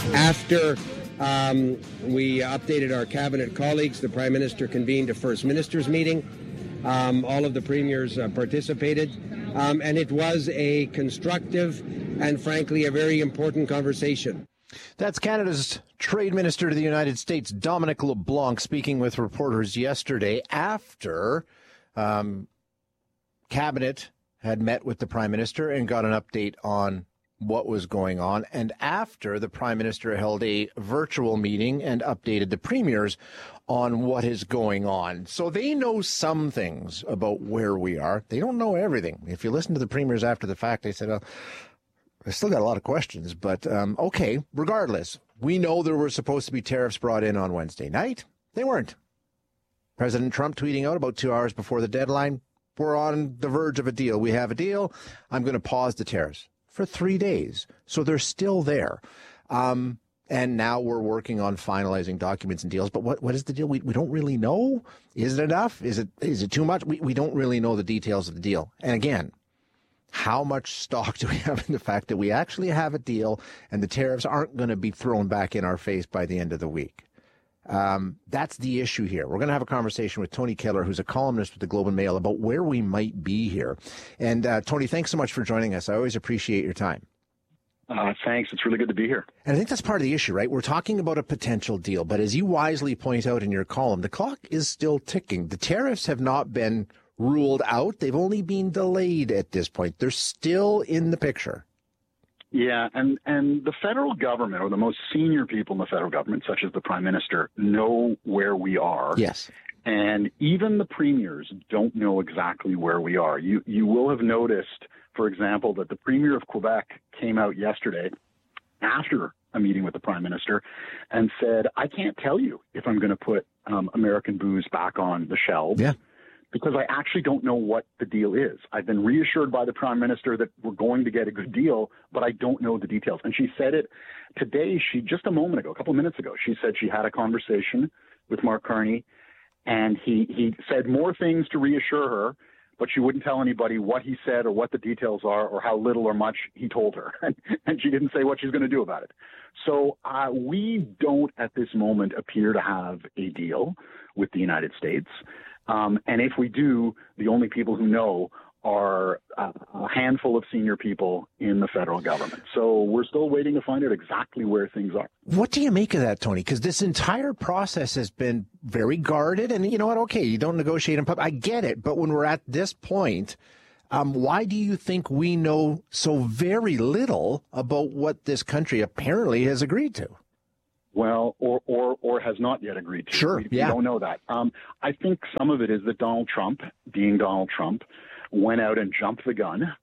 After we updated our cabinet colleagues, the Prime Minister convened a First Ministers meeting. All of the premiers participated, and it was a constructive and, frankly, a very important conversation. That's Canada's Trade Minister to the United States, Dominic LeBlanc, speaking with reporters yesterday after Cabinet had met with the Prime Minister and got an update on what was going on, and after the Prime Minister held a virtual meeting and updated the premiers on what is going on. So they know some things about where we are. They don't know everything. If you listen to the premiers after the fact, they said, oh, I still got a lot of questions, but okay, regardless, we know there were supposed to be tariffs brought in on Wednesday night. They weren't. President Trump tweeting out about 2 hours before the deadline, we're on the verge of a deal. We have a deal. I'm going to pause the tariffs for 3 days. So they're still there. And now we're working on finalizing documents and deals. But what is the deal? We don't really know. Is it enough? Is it too much? We don't really know the details of the deal. And again, how much stock do we have in the fact that we actually have a deal and the tariffs aren't going to be thrown back in our face by the end of the week? That's the issue here. We're going to have a conversation with Tony Keller, who's a columnist with the Globe and Mail, about where we might be here. And Tony, thanks so much for joining us. I always appreciate your time. Thanks. It's really good to be here. And I think that's part of the issue, right? We're talking about a potential deal, but as you wisely point out in your column, the clock is still ticking. The tariffs have not been ruled out. They've only been delayed at this point. They're still in the picture. Yeah, and the federal government, or the most senior people in the federal government, such as the Prime Minister, know where we are. Yes. And even the premiers don't know exactly where we are. You will have noticed, for example, that the Premier of Quebec came out yesterday after a meeting with the Prime Minister and said, I can't tell you if I'm going to put American booze back on the shelves. Yeah. Because I actually don't know what the deal is. I've been reassured by the Prime Minister that we're going to get a good deal, but I don't know the details. And she said it today, just a moment ago, a couple of minutes ago, she said she had a conversation with Mark Carney, and he said more things to reassure her, but she wouldn't tell anybody what he said or what the details are or how little or much he told her. And she didn't say what she's going to do about it. So we don't at this moment appear to have a deal with the United States. And if we do, the only people who know are a handful of senior people in the federal government. So we're still waiting to find out exactly where things are. What do you make of that, Tony? Because this entire process has been very guarded. And you know what? Okay, you don't negotiate in public. I get it. But when we're at this point, why do you think we know so very little about what this country apparently has agreed to? Well, or has not yet agreed to. Sure, we don't know that. I think some of it is that Donald Trump, being Donald Trump, went out and jumped the gun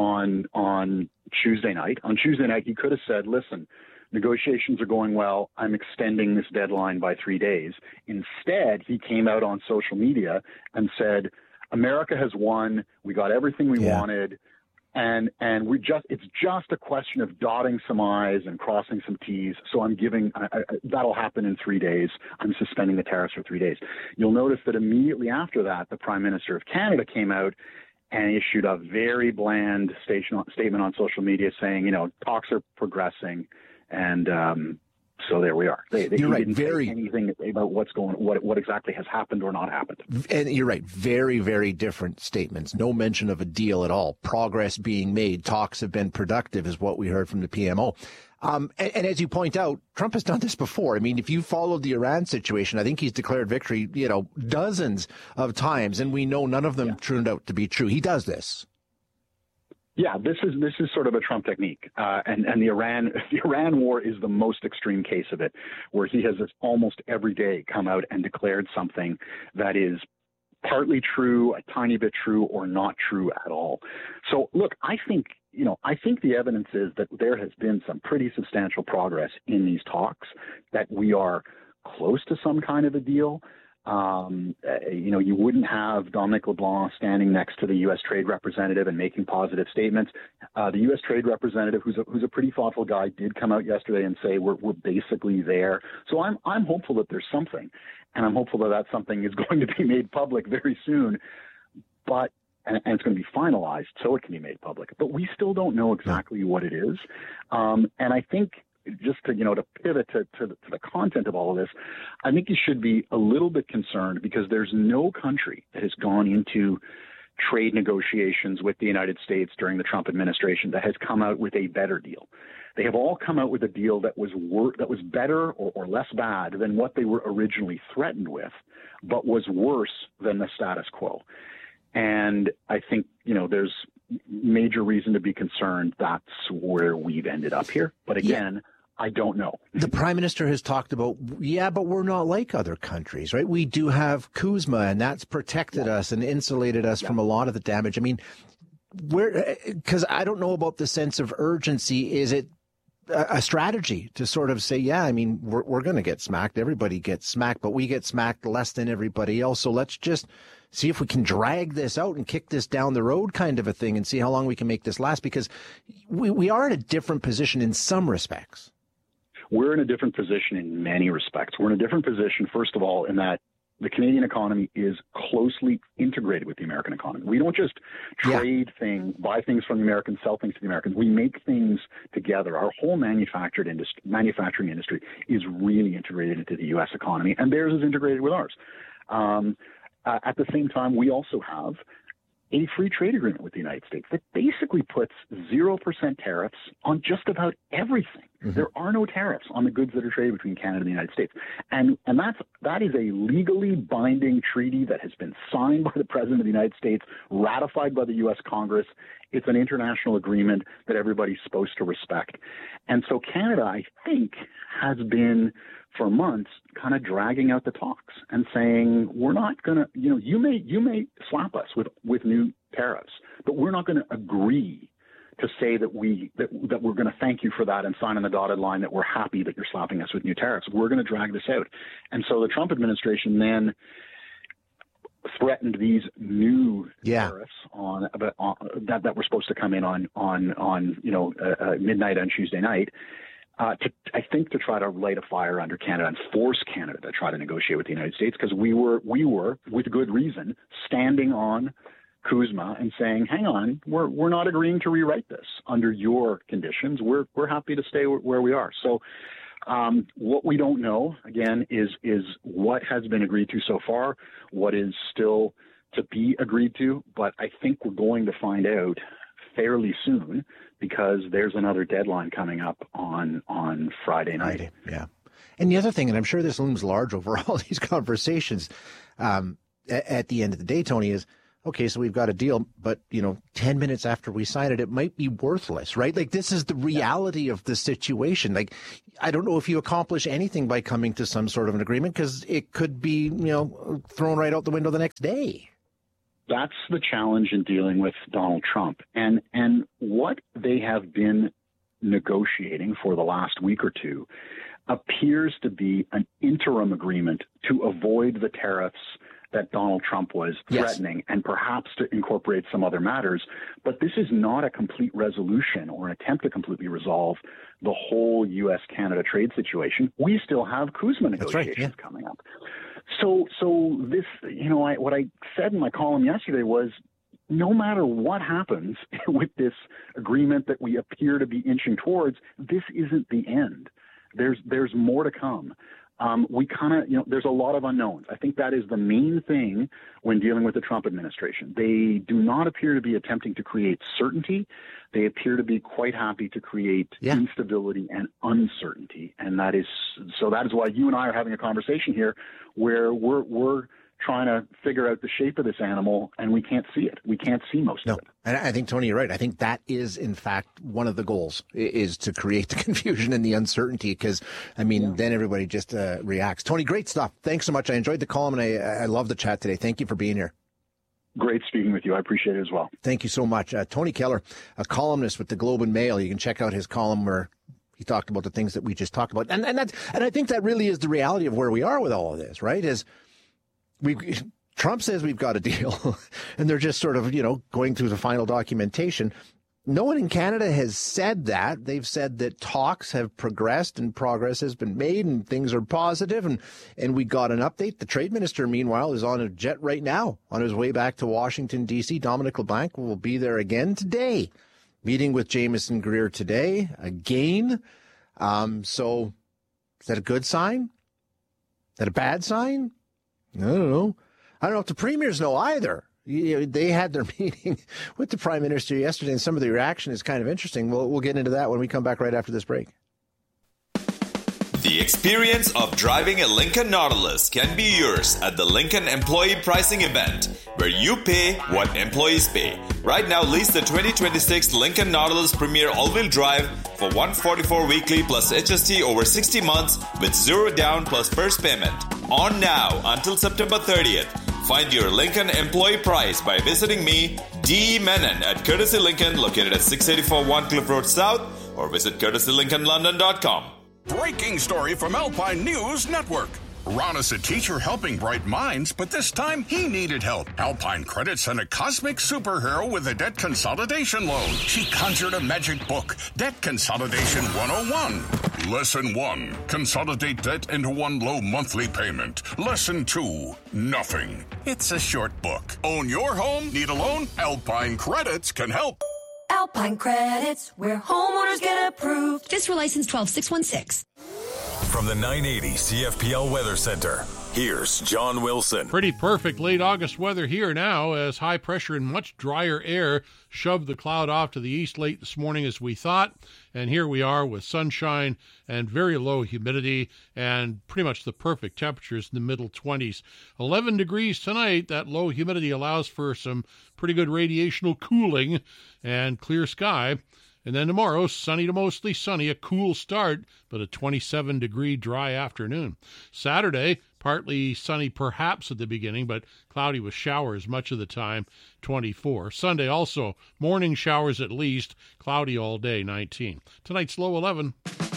on Tuesday night. On Tuesday night, he could have said, listen, negotiations are going well. I'm extending this deadline by 3 days. Instead, he came out on social media and said, America has won. We got everything we wanted. And it's just a question of dotting some I's and crossing some T's. So that'll happen in 3 days. I'm suspending the tariffs for 3 days. You'll notice that immediately after that, the Prime Minister of Canada came out and issued a very bland statement on social media saying, talks are progressing. And so there we are. You're right. Didn't say anything about what exactly has happened or not happened. And you're right. Very, very different statements. No mention of a deal at all. Progress being made. Talks have been productive is what we heard from the PMO. And as you point out, Trump has done this before. I mean, if you followed the Iran situation, I think he's declared victory, dozens of times, and we know none of them turned out to be true. He does this. Yeah, this is sort of a Trump technique, and the Iran war is the most extreme case of it, where he has almost every day come out and declared something that is partly true, a tiny bit true, or not true at all. So, look, I think the evidence is that there has been some pretty substantial progress in these talks, that we are close to some kind of a deal. You wouldn't have Dominic LeBlanc standing next to the U.S. trade representative and making positive statements. The U.S. trade representative, who's a pretty thoughtful guy, did come out yesterday and say we're basically there. So I'm hopeful that there's something, and I'm hopeful that something is going to be made public very soon. But and it's going to be finalized so it can be made public. But we still don't know exactly what it is. And I think just to, to pivot to the content of all of this, I think you should be a little bit concerned because there's no country that has gone into trade negotiations with the United States during the Trump administration that has come out with a better deal. They have all come out with a deal that was better or less bad than what they were originally threatened with, but was worse than the status quo. And I think, there's major reason to be concerned that's where we've ended up here. But again, I don't know. The Prime Minister has talked about, but we're not like other countries, right? We do have Kuzma, and that's protected us and insulated us from a lot of the damage. I mean, because I don't know about the sense of urgency. Is it a strategy to sort of say, we're going to get smacked. Everybody gets smacked, but we get smacked less than everybody else. So let's just see if we can drag this out and kick this down the road kind of a thing and see how long we can make this last, because we are in a different position in some respects. We're in a different position in many respects. We're in a different position, first of all, in that the Canadian economy is closely integrated with the American economy. We don't just trade things, buy things from the Americans, sell things to the Americans. We make things together. Our whole manufacturing industry is really integrated into the U.S. economy, and theirs is integrated with ours. At the same time, we also have a free trade agreement with the United States that basically puts 0% tariffs on just about everything. Mm-hmm. There are no tariffs on the goods that are traded between Canada and the United States. And that is a legally binding treaty that has been signed by the President of the United States, ratified by the U.S. Congress. It's an international agreement that everybody's supposed to respect. And so Canada, I think, has been for months kind of dragging out the talks and saying, we're not going to, you may slap us with new tariffs, but we're not going to agree to say that we're going to thank you for that and sign on the dotted line that we're happy that you're slapping us with new tariffs. We're going to drag this out. And so the Trump administration then threatened these new tariffs that were supposed to come in on midnight on Tuesday night. I think to try to light a fire under Canada and force Canada to try to negotiate with the United States, because we were, with good reason, standing on Kuzma and saying, hang on, we're not agreeing to rewrite this under your conditions. We're happy to stay where we are. So what we don't know, again, is what has been agreed to so far, what is still to be agreed to. But I think we're going to find out fairly soon, because there's another deadline coming up on Friday night. Yeah. And the other thing, and I'm sure this looms large over all these conversations, at the end of the day, Tony, is, okay, so we've got a deal, but, 10 minutes after we sign it, it might be worthless, right? Like, this is the reality of the situation. Like, I don't know if you accomplish anything by coming to some sort of an agreement, because it could be, thrown right out the window the next day. That's the challenge in dealing with Donald Trump. And what they have been negotiating for the last week or two appears to be an interim agreement to avoid the tariffs that Donald Trump was threatening, and perhaps to incorporate some other matters. But this is not a complete resolution or an attempt to completely resolve the whole U.S.-Canada trade situation. We still have Kuzma negotiations coming up. So this, what I said in my column yesterday was, no matter what happens with this agreement that we appear to be inching towards, this isn't the end. There's more to come. We kind of, there's a lot of unknowns. I think that is the main thing when dealing with the Trump administration. They do not appear to be attempting to create certainty. They appear to be quite happy to create instability and uncertainty. And that is why you and I are having a conversation here where we're trying to figure out the shape of this animal, and we can't see it. We can't see most of it. And I think, Tony, you're right. I think that is, in fact, one of the goals, is to create the confusion and the uncertainty, because, then everybody just reacts. Tony, great stuff. Thanks so much. I enjoyed the column, and I love the chat today. Thank you for being here. Great speaking with you. I appreciate it as well. Thank you so much. Tony Keller, a columnist with the Globe and Mail. You can check out his column where he talked about the things that we just talked about. And I think that really is the reality of where we are with all of this, right? Trump says we've got a deal, and they're just sort of, going through the final documentation. No one in Canada has said that. They've said that talks have progressed and progress has been made and things are positive, and we got an update. The trade minister, meanwhile, is on a jet right now on his way back to Washington, D.C. Dominic LeBlanc will be there again today, meeting with Jameson Greer today again. So is that a good sign? Is that a bad sign? I don't know. I don't know if the premiers know either. They had their meeting with the Prime Minister yesterday, and some of the reaction is kind of interesting. We'll get into that when we come back right after this break. The experience of driving a Lincoln Nautilus can be yours at the Lincoln Employee Pricing Event, where you pay what employees pay. Right now, lease the 2026 Lincoln Nautilus Premier All-Wheel Drive for $144 weekly plus HST over 60 months with zero down plus first payment. On now until September 30th. Find your Lincoln employee price by visiting me, D. Menon, at Courtesy Lincoln, located at 684 Warncliffe Road South, or visit courtesylincolnlondon.com. Breaking story from Alpine News Network. Ron is a teacher helping bright minds, but this time he needed help. Alpine Credit sent a cosmic superhero with a debt consolidation loan. She conjured a magic book, Debt Consolidation 101. Lesson 1, consolidate debt into one low monthly payment. Lesson 2, nothing. It's a short book. Own your home? Need a loan? Alpine Credits can help. Alpine Credits, where homeowners get approved. Just for license 12616. From the 980 CFPL Weather Center, here's John Wilson. Pretty perfect late August weather here now as high pressure and much drier air shoved the cloud off to the east late this morning as we thought. And here we are with sunshine and very low humidity and pretty much the perfect temperatures in the middle 20s. 11 degrees tonight. That low humidity allows for some pretty good radiational cooling and clear sky. And then tomorrow, sunny to mostly sunny, a cool start, but a 27-degree dry afternoon. Saturday, partly sunny perhaps at the beginning, but cloudy with showers much of the time, 24. Sunday also, morning showers at least, cloudy all day, 19. Tonight's low 11.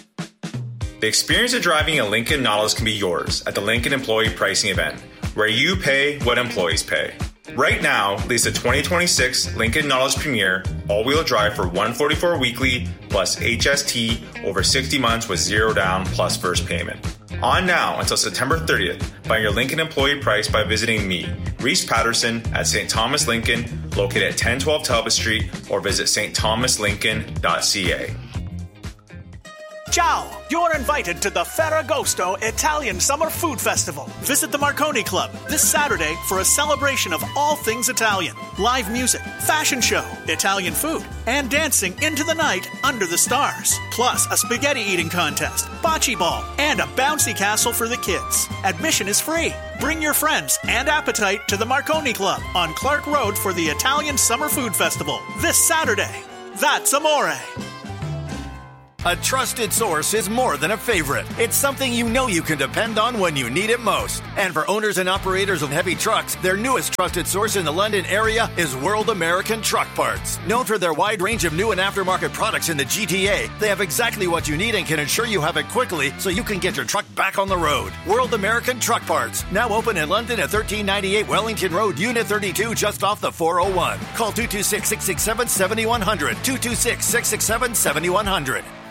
The experience of driving a Lincoln Nautilus can be yours at the Lincoln Employee Pricing Event, where you pay what employees pay. Right now, lease the 2026 Lincoln Nautilus Premier all-wheel drive for $144 weekly plus HST over 60 months with zero down plus first payment. On now until September 30th, find your Lincoln employee price by visiting me, Reese Patterson, at St. Thomas Lincoln, located at 1012 Talbot Street, or visit stthomaslincoln.ca. Ciao! You're invited to the Ferragosto Italian Summer Food Festival. Visit the Marconi Club this Saturday for a celebration of all things Italian. Live music, fashion show, Italian food, and dancing into the night under the stars. Plus a spaghetti eating contest, bocce ball, and a bouncy castle for the kids. Admission is free. Bring your friends and appetite to the Marconi Club on Clark Road for the Italian Summer Food Festival this Saturday. That's amore. A trusted source is more than a favorite. It's something you know you can depend on when you need it most. And for owners and operators of heavy trucks, their newest trusted source in the London area is World American Truck Parts. Known for their wide range of new and aftermarket products in the GTA, they have exactly what you need and can ensure you have it quickly so you can get your truck back on the road. World American Truck Parts, now open in London at 1398 Wellington Road, Unit 32, just off the 401. Call 226-667-7100, 226-667-7100.